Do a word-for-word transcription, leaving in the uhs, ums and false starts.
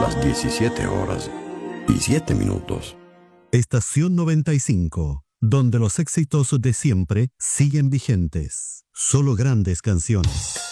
las diecisiete horas y siete minutos. Estación noventa y cinco, donde los éxitos de siempre siguen vigentes. Solo grandes canciones.